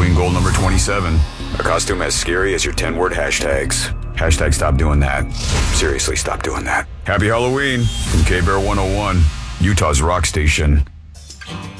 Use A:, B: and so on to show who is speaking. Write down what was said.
A: Halloween goal number 27. A costume as scary as your 10-word hashtags. Hashtag stop doing that. Seriously, stop doing that. Happy Halloween from K-Bear 101, Utah's rock station.